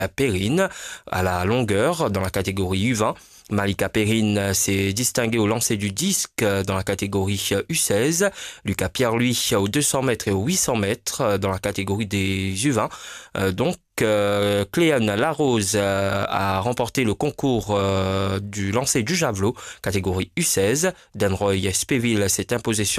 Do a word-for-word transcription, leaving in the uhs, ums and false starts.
Perrine à la longueur dans la catégorie U vingt. Malika Perrine s'est distingué au lancer du disque dans la catégorie U seize. Lucas Pierre, lui, aux deux cents mètres et aux huit cents mètres dans la catégorie des U vingt. Euh, donc, euh, Cléane Larose euh, a remporté le concours euh, du lancer du javelot, catégorie U seize. Dan Roy Spéville s'est imposé sur